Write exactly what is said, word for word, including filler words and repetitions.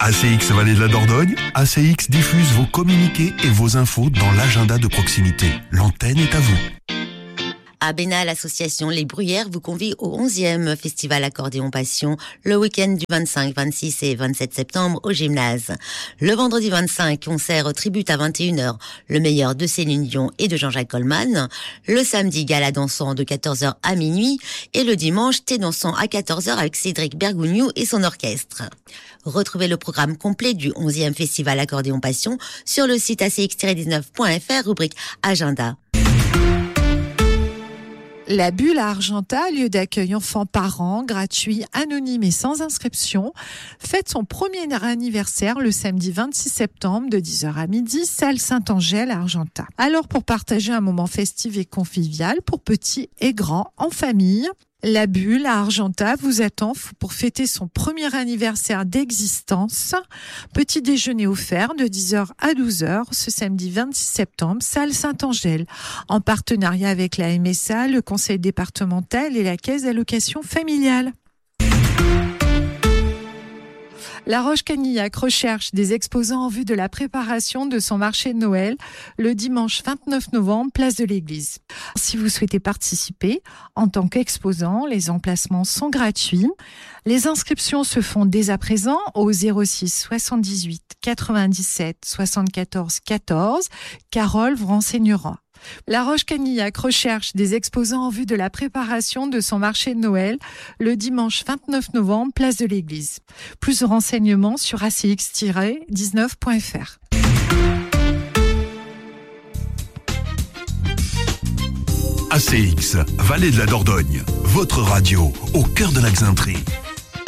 A C X Vallée de la Dordogne, A C X diffuse vos communiqués et vos infos dans l'agenda de proximité. L'antenne est à vous. À Bénat, l'association Les Bruyères vous convie au onzième Festival Accordéon Passion, le week-end du vingt-cinq, vingt-six et vingt-sept septembre au gymnase. Le vendredi vingt-cinq, concert tribute à vingt et une heures, le meilleur de Céline Dion et de Jean-Jacques Goldman. Le samedi, gala dansant de quatorze heures à minuit. Et le dimanche, thé dansant à quatorze heures avec Cédric Bergougnou et son orchestre. Retrouvez le programme complet du onzième Festival Accordéon Passion sur le site a c x tiret dix-neuf point f r, rubrique Agenda. La Bulle à Argentat, lieu d'accueil enfants-parents, gratuit, anonyme et sans inscription, fête son premier anniversaire le samedi vingt-six septembre de dix heures à midi, salle Saint-Angèle à Argentat. Alors pour partager un moment festif et convivial pour petits et grands en famille, La Bulle à Argentat vous attend pour fêter son premier anniversaire d'existence. Petit déjeuner offert de dix heures à douze heures ce samedi vingt-six septembre, salle Saint-Angèle, en partenariat avec la M S A, le conseil départemental et la caisse d'allocation familiale. La Roche-Canillac recherche des exposants en vue de la préparation de son marché de Noël le dimanche vingt-neuf novembre, place de l'église. Si vous souhaitez participer en tant qu'exposant, les emplacements sont gratuits. Les inscriptions se font dès à présent au zéro six soixante-dix-huit quatre-vingt-dix-sept soixante-quatorze quatorze. Carole vous renseignera. La Roche-Canillac recherche des exposants en vue de la préparation de son marché de Noël le dimanche vingt-neuf novembre, place de l'église. Plus de renseignements sur a c x tiret dix-neuf point f r. A C X, Vallée de la Dordogne, votre radio au cœur de la Xainterie.